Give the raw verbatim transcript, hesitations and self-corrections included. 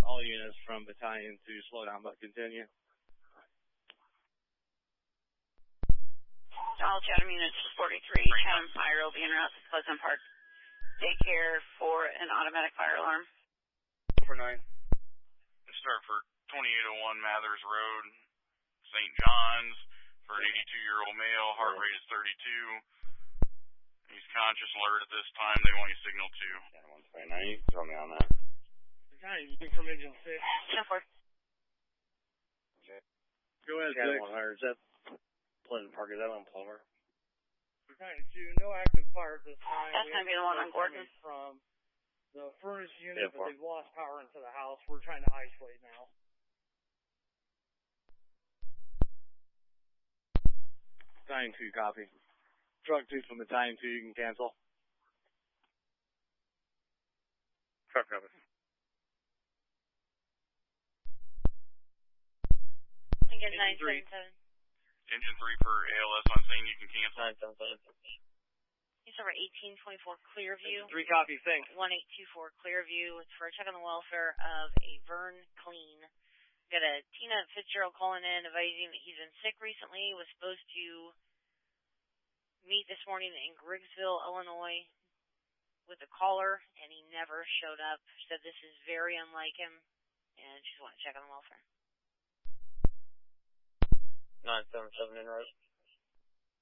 All units from battalion to slow down but continue. All Chatham units forty-three, Chatham Fire will be en route to Pleasant Park Daycare for an automatic fire alarm. For nine. Start for twenty-eight oh one Mathers Road, Saint John's, for an eighty-two-year-old male, heart rate is thirty-two. He's conscious, alert at this time. They want you signal two. Yeah, one twenty-nine. You can throw me on that. Battalion from Engine six. ten four. Okay. Go ahead, Channel Vic. one hundred. Is that Pleasant Park? Is that on Palmer? Battalion two, no active fire at this time. That's going to be the one on Gordon. From the furnace unit, Yeah, but they've lost power into the house. We're trying to isolate now. Battalion two, copy. Truck two from Battalion two, you can cancel. Truck copy. Engine nine seven seven. Engine three for A L S on scene, you can cancel. nine seven seven. He's over eighteen twenty-four Clearview. Three copy, thanks. one eight two four Clearview. It's for a check on the welfare of a Vern Clean. Got a Tina Fitzgerald calling in, advising that he's been sick recently. Was supposed to meet this morning in Griggsville, Illinois, with a caller, and he never showed up. Said this is very unlike him, and just want to check on the welfare. nine seven seven in road.